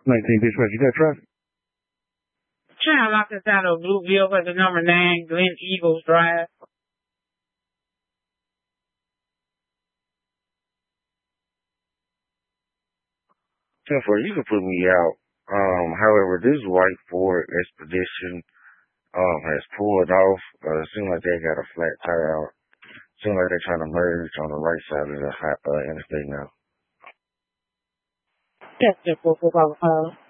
19 dispatch, you got traffic? Trying to lock us out of Blueville at the number 9 Glen Eagles Drive. 10-4, you can put me out. However, this white Ford Expedition has pulled off. It seems like they got a flat tire out. Seems like they're trying to merge on the right side of the interstate now. That's just what we're